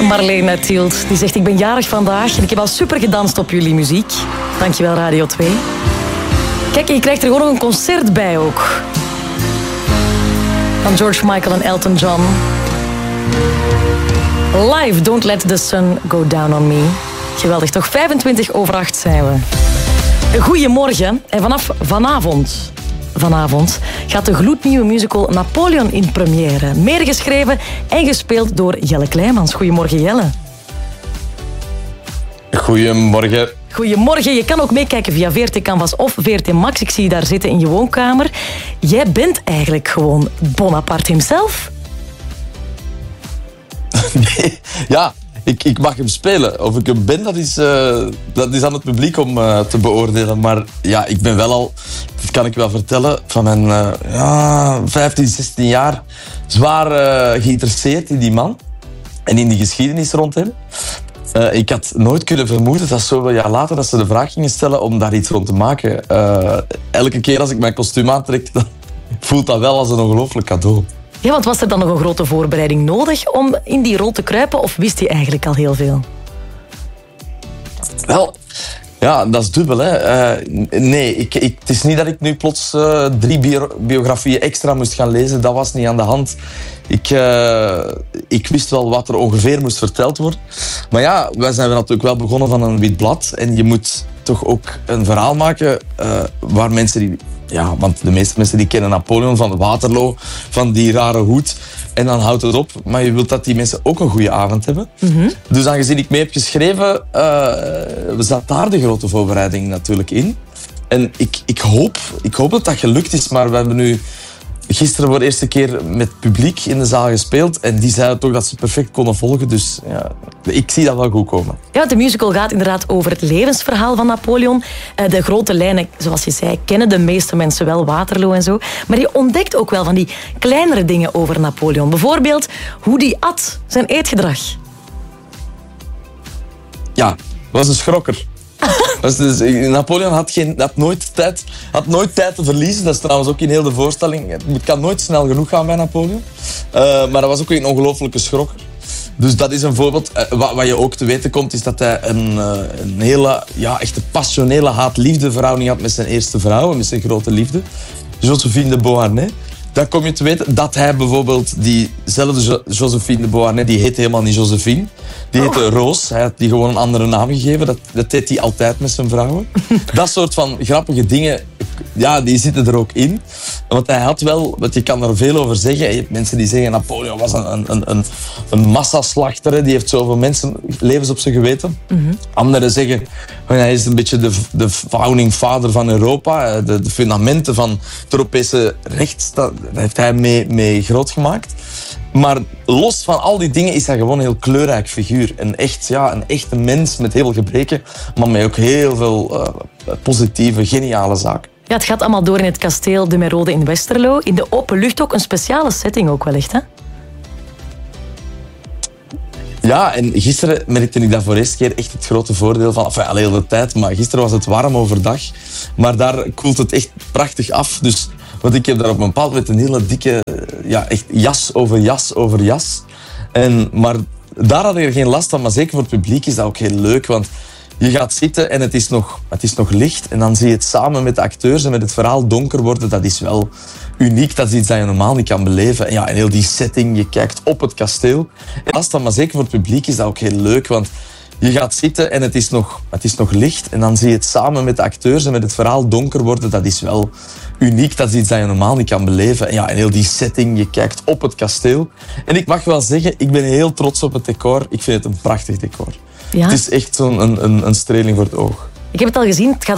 Marleen uit Tielt. Die zegt, ik ben jarig vandaag en ik heb al super gedanst op jullie muziek. Dankjewel Radio 2. Kijk, je krijgt er gewoon nog een concert bij ook. Van George Michael en Elton John. Live, Don't Let the Sun Go Down on Me. Geweldig, toch? 7:25 zijn we. Goedemorgen. En vanaf vanavond gaat de gloednieuwe musical Napoleon in première. Meer geschreven en gespeeld door Jelle Kleijmans. Goedemorgen, Jelle. Goedemorgen. Goedemorgen. Je kan ook meekijken via VRT Canvas of VRT Max. Ik zie je daar zitten in je woonkamer. Jij bent eigenlijk gewoon Bonaparte himself. Nee, ja, ik mag hem spelen. Of ik hem ben, dat is aan het publiek om te beoordelen. Maar ja, ik ben wel al, dat kan ik wel vertellen, van mijn 15, 16 jaar zwaar geïnteresseerd in die man. En in die geschiedenis rond hem. Ik had nooit kunnen vermoeden dat zoveel jaar later dat ze de vraag gingen stellen om daar iets rond te maken. Elke keer als ik mijn kostuum aantrek, dan voelt dat wel als een ongelooflijk cadeau. Ja, want was er dan nog een grote voorbereiding nodig om in die rol te kruipen? Of wist hij eigenlijk al heel veel? Wel, ja, dat is dubbel. Hè. Nee, het is niet dat ik nu plots 3 biografieën extra moest gaan lezen. Dat was niet aan de hand. Ik wist wel wat er ongeveer moest verteld worden. Maar ja, wij zijn natuurlijk wel begonnen van een wit blad. En je moet toch ook een verhaal maken waar mensen die... Ja, want de meeste mensen die kennen Napoleon van Waterloo, van die rare hoed. En dan houdt het op. Maar je wilt dat die mensen ook een goede avond hebben. Mm-hmm. Dus aangezien ik mee heb geschreven, zat daar de grote voorbereiding natuurlijk in. En ik hoop dat dat gelukt is. Maar we hebben nu gisteren voor de eerste keer met publiek in de zaal gespeeld. En die zeiden toch dat ze perfect konden volgen. Dus ja, ik zie dat wel goed komen. Ja, de musical gaat inderdaad over het levensverhaal van Napoleon. De grote lijnen, zoals je zei, kennen de meeste mensen wel, Waterloo en zo. Maar je ontdekt ook wel van die kleinere dingen over Napoleon. Bijvoorbeeld hoe die at, zijn eetgedrag. Ja, was een schrokker. Dus Napoleon had nooit tijd te verliezen. Dat is trouwens ook in heel de voorstelling. Het kan nooit snel genoeg gaan bij Napoleon. Maar dat was ook een ongelofelijke schrokker. Dus dat is een voorbeeld. Wat je ook te weten komt, is dat hij een hele, echt een passionele haat-liefde verhouding had met zijn eerste vrouw en met zijn grote liefde, Joséphine de Beauharnais. Dan kom je te weten dat hij bijvoorbeeld diezelfde Joséphine de Beauharnais, die heette helemaal niet Joséphine. Die heette Roos. Hij had die gewoon een andere naam gegeven. Dat deed hij altijd met zijn vrouwen. Dat soort van grappige dingen, ja, die zitten er ook in. Want hij had wel, want je kan er veel over zeggen. Je hebt mensen die zeggen Napoleon was een massaslachter. Die heeft zoveel mensenlevens op zijn geweten. Mm-hmm. Anderen zeggen hij is een beetje de founding father van Europa. De fundamenten van het Europese recht, dat heeft hij mee groot gemaakt. Maar los van al die dingen is hij gewoon een heel kleurrijk figuur. Een echte mens met heel veel gebreken, maar met ook heel veel positieve, geniale zaken. Ja, het gaat allemaal door in het kasteel De Merode in Westerlo. In de open lucht ook, een speciale setting ook wellicht, hè? Ja, en gisteren merkte ik dat voor de eerste keer echt het grote voordeel van... Enfin, al heel de tijd, maar gisteren was het warm overdag. Maar daar koelt het echt prachtig af. Dus, want ik heb daar op een bepaald moment een hele dikke echt jas over jas. Maar daar had ik er geen last van. Maar zeker voor het publiek is dat ook heel leuk. Want je gaat zitten en het is nog licht. En dan zie je het samen met de acteurs en met het verhaal donker worden. Dat is wel uniek. Dat is iets dat je normaal niet kan beleven. En heel die setting, je kijkt op het kasteel. En maar zeker voor het publiek is dat ook heel leuk. Want je gaat zitten en het is nog licht. En dan zie je het samen met de acteurs en met het verhaal donker worden. Dat is wel uniek. Dat is iets dat je normaal niet kan beleven. En heel die setting, je kijkt op het kasteel. En ik mag wel zeggen, ik ben heel trots op het decor. Ik vind het een prachtig decor. Ja. Het is echt een streling voor het oog. Ik heb het al gezien, het gaat